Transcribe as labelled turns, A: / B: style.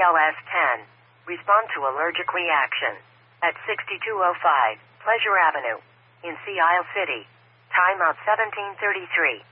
A: BLS 10. Respond to allergic reaction. At 6205 Pleasure Avenue. In Sea Isle City. Timeout 1733.